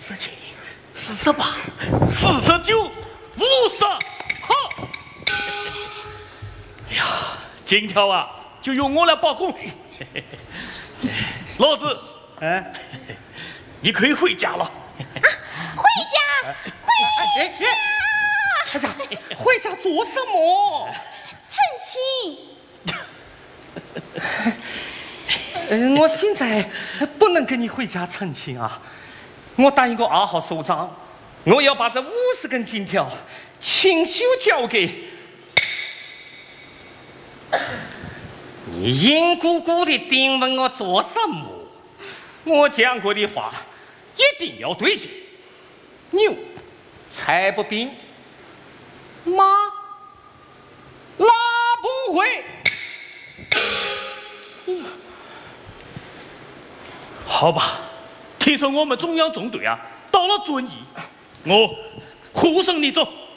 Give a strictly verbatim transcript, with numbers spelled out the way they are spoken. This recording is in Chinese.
十七，四十八，四十九，五十，好。哎呀，金条啊，就由我来保管。老子， 哎， 你可以回家了。 啊，回家，回家！ 哎呀，回家做什么？ 成亲。 嗯，我现在不能跟你回家成亲啊！我答应过二号首长，我要把这五十根金条亲手交给你。硬鼓鼓的盯问我做什么？我讲过的话一定要兑现。牛才不兵，马拉不回。 好吧，听说我们中央中队啊到了遵义，我护送你走。